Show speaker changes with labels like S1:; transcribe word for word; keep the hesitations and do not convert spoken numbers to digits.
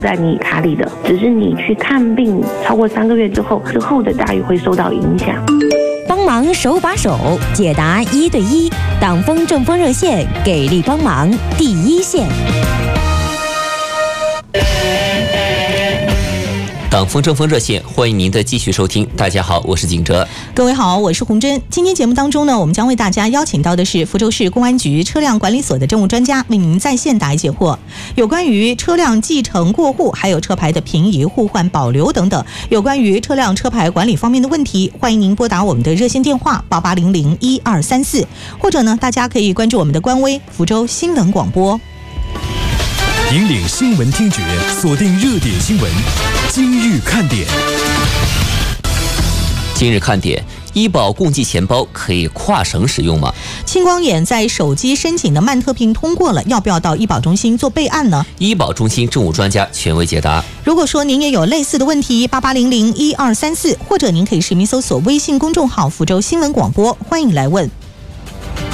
S1: 在你卡里的，只是你去看病超过三个月之后，之后的待遇会受到影响。
S2: 帮忙手把手解答一对一，党风政风热线给力帮忙第一线。
S3: 党风政风热线，欢迎您的继续收听。大家好，我是景哲。
S4: 各位好，我是洪真。今天节目当中呢，我们将为大家邀请到的是福州市公安局车辆管理所的政务专家，为您在线答疑解惑。有关于车辆继承过户，还有车牌的平移、互换、保留等等，有关于车辆车牌管理方面的问题，欢迎您拨打我们的热线电话八八零零一二三四，或者呢，大家可以关注我们的官微福州新闻广播。
S5: 引领新闻听觉，锁定热点新闻。今日看点。
S3: 今日看点：医保共济钱包可以跨省使用吗？
S4: 青光眼在手机申请的慢特评通过了，要不要到医保中心做备案呢？
S3: 医保中心政务专家权威解答。
S4: 如果说您也有类似的问题，八八零零一二三四，或者您可以实名搜索微信公众号福州新闻广播，欢迎来问。